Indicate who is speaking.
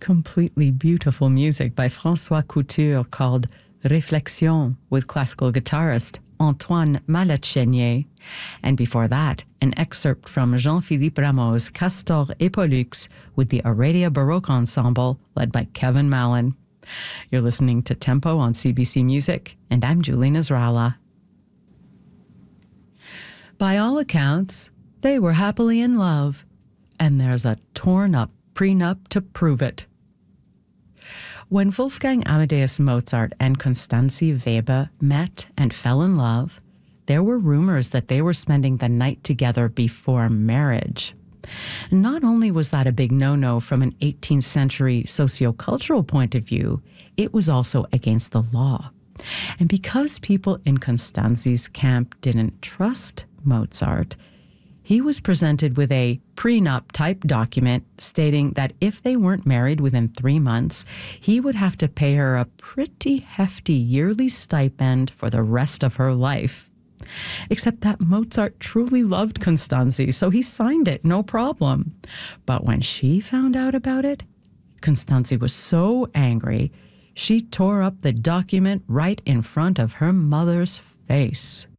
Speaker 1: completely beautiful music by François Couture called Réflexion with classical guitarist Antoine Mallet-Chenier. And before that, an excerpt from Jean-Philippe Rameau's Castor et Pollux with the Aradia Baroque Ensemble led by Kevin Mallon. You're listening to Tempo on CBC Music, and I'm Julie Nasrallah. By all accounts, they were happily in love, and there's a torn-up prenup to prove it. When Wolfgang Amadeus Mozart and Constanze Weber met and fell in love, there were rumors that they were spending the night together before marriage. Not only was that a big no-no from an 18th century sociocultural point of view, it was also against the law. And because people in Constanze's camp didn't trust Mozart, he was presented with a prenup-type document stating that if they weren't married within 3 months, he would have to pay her a pretty hefty yearly stipend for the rest of her life. Except that Mozart truly loved Constanze, so he signed it, no problem. But when she found out about it, Constanze was so angry, she tore up the document right in front of her mother's face.